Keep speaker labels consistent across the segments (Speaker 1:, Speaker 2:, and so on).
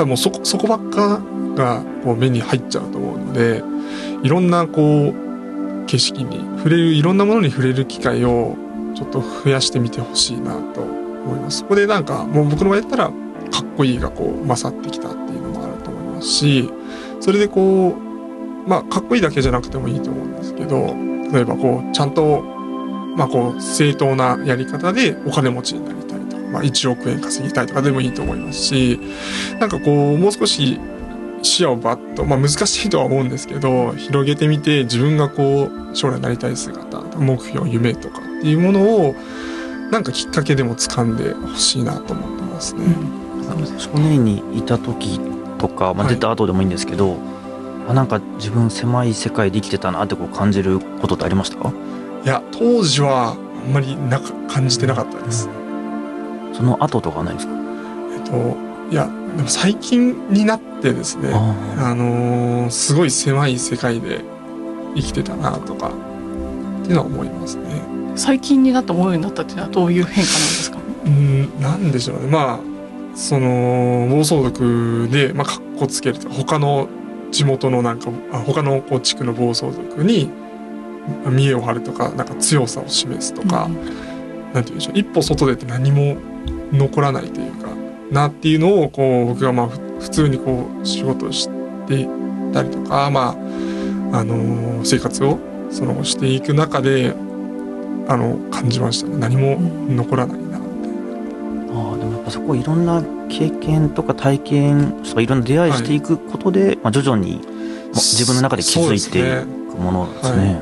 Speaker 1: 多分もうそこばっかがこう目に入っちゃうと思うので、いろんなこう景色に触れる、いろんなものに触れる機会をちょっと増やしてみてほしいなと思います。そこでなんかもう僕の場合やったらかっこいいがこう勝ってきたっていうのもあると思いますし、それでこうかっこいいだけじゃなくてもいいと思うんですけど、例えばこうちゃんとこう正当なやり方でお金持ちになりたいとか、1億円稼ぎたいとかでもいいと思いますし、なんかこうもう少し視野をバッと、難しいとは思うんですけど広げてみて、自分がこう将来なりたい姿、目標、夢とかっていうものをなんかきっかけでも掴んでほしいなと思ってますね。
Speaker 2: 少年にいた時とか、出た後でもいいんですけど、なんか自分狭い世界で生きてたなってこう感じることってありましたか？
Speaker 1: いや、当時はあんまり感じてなかったです。
Speaker 2: その後とかはないですか？
Speaker 1: いや、でも最近になってですね、すごい狭い世界で生きてたなとかっていうのは思いますね。
Speaker 3: 最近になって思うようになったっていうのはどういう変化なんですか？
Speaker 1: なんでしょうね。その暴走族でかっこつけるとか、他の地元の他の地区の暴走族に見栄を張るとか、なんか強さを示すとか、なんていうんでしょう、一歩外出て何も残らないというかなっていうのをこう僕が普通にこう仕事をしてたりとか、生活をその後していく中で感じましたね。何も残らないなみたいな。
Speaker 2: でもやっぱそこいろんな経験とか体験とかいろんな出会いしていくことで、徐々に自分の中で気づいていくものですね。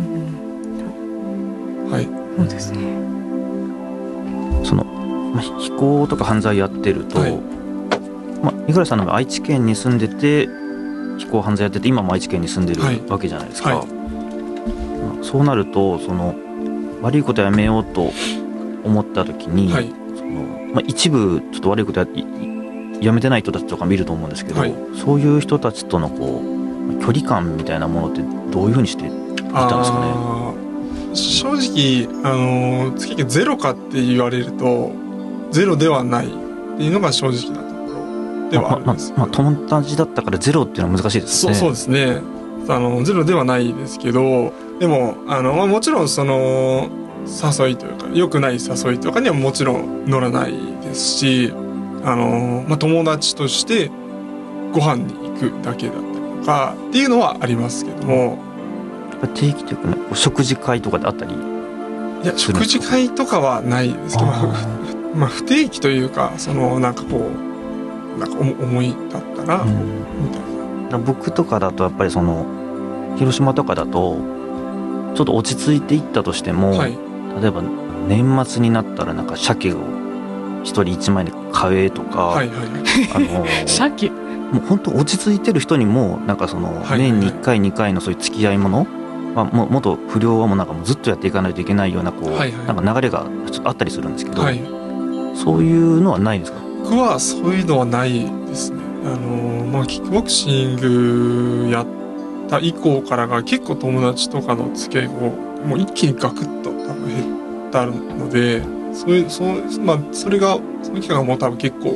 Speaker 3: そうですね。
Speaker 2: その非行とか犯罪やってると、五十嵐さんの場合愛知県に住んでて非行犯罪やってて、今も愛知県に住んでるわけじゃないですか。そうなるとその悪いことやめようと思った時に、一部ちょっと悪いことやめてない人たちとか見ると思うんですけど、そういう人たちとのこう距離感みたいなものってどういうふうにしていたんですかね？
Speaker 1: 正直月々ゼロかって言われるとゼロではないっていうのが正直なところではあるんですよ。
Speaker 2: 友達だったからゼロっていうのは難しいですね。
Speaker 1: そうですね。ゼロではないですけど、でももちろんその誘いというか良くない誘いとかにはもちろん乗らないですし、友達としてご飯に行くだけだったりとかっていうのはありますけども、
Speaker 2: 定期というかね、食事会とかであったり。
Speaker 1: いや、食事会とかはないですけど、不定期というか、そのなんかこうなんか思いだったら、みたいな。
Speaker 2: 僕とかだとやっぱりその広島とかだとちょっと落ち着いていったとしても、例えば年末になったらなんか鮭を1人1枚で買えとか、
Speaker 3: 鮭
Speaker 2: もう本当落ち着いてる人にもなんかその年に1回2回のそういう付き合いもの、元不良はもうなんかもうずっとやっていかないといけないようなこう、なんか流れがちょっとあったりするんですけど、そういうのはないですか？
Speaker 1: 僕はそういうのはないですね。キックボクシングやった以降からが結構友達とかの付き合いをもう一気にガクッと多分減ったので、それがその期間がもう多分結構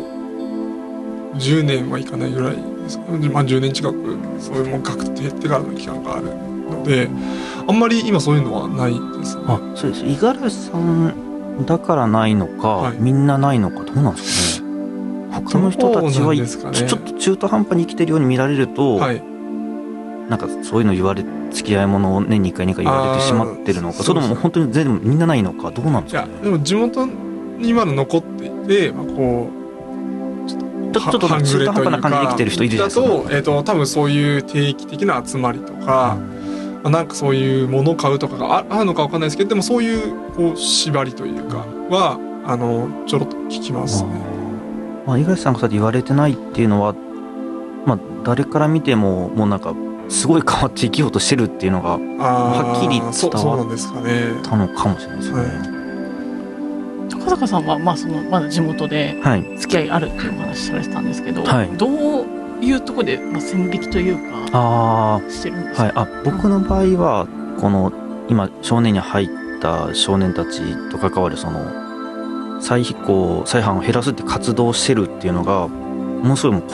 Speaker 1: 10年はいかないぐらいですか、10年近くそういうもうガクッと減ってからの期間があるので、あんまり今そういうのはないですね。
Speaker 2: そうです。五十嵐さんだからないのか、みんなないのかどうなんですかね。他の人たちはちょっと中途半端に生きてるように見られると、なんかそういうの付き合いものを年に1回2回言われてしまってるのか、それとも本当に全部みんなないのかどうなんですかね。
Speaker 1: いやでも地元にまだ残っていて、こうちょっと中途半端な感じで生きてる人いるじゃないですか。多分そういう定期的な集まりとか、なんかそういう物を買うとかがあるのか分かんないですけど、でもそういうこう縛りというかはちょろっと聞きますね。
Speaker 2: 五十嵐さんがそうやって言われてないっていうのは、誰から見てももうなんかすごい変わって生きようとしてるっていうのがはっきり伝わったのかもしれないですね。
Speaker 3: 高坂さんはまだ地元で付き合いあるっていうお話されてたんですけど、どういうところで線引きというかしてるんですか？
Speaker 2: 僕の場合はこの今少年に入った少年たちと関わるその再犯を減らすって活動をしてるっていうのがものすごいもう